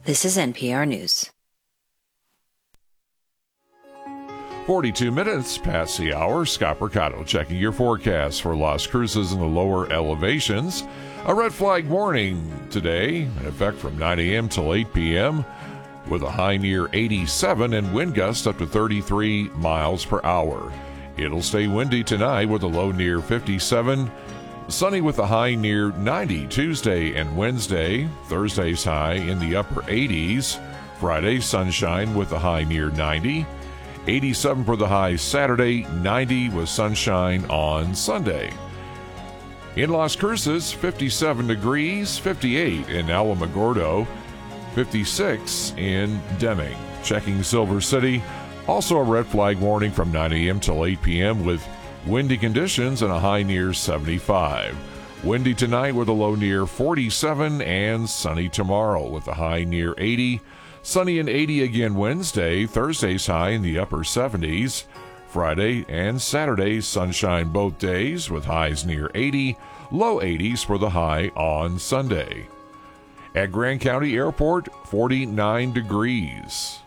This is NPR News. 42 minutes past the hour. Scott Mercado checking your forecast for Las Cruces in the lower elevations. A red flag warning today, in effect from 9 a.m. till 8 p.m. with a high near 87 and wind gusts up to 33 miles per hour. It'll stay windy tonight with a low near 57. Sunny with a high near 90 Tuesday and Wednesday. Thursday's high in the upper 80s. Friday, sunshine with a high near 90. 87 for the high Saturday, 90 with sunshine on Sunday. In Las Cruces, 57 degrees, 58 in Alamogordo, 56 in Deming. Checking Silver City, also a red flag warning from 9 a.m. till 8 p.m. with windy conditions and a high near 75. Windy tonight with a low near 47 and sunny tomorrow with a high near 80. Sunny and 80 again Wednesday. Thursday's high in the upper 70s. Friday and Saturday, sunshine both days with highs near 80. Low 80s for the high on Sunday. At Grand County Airport, 49 degrees.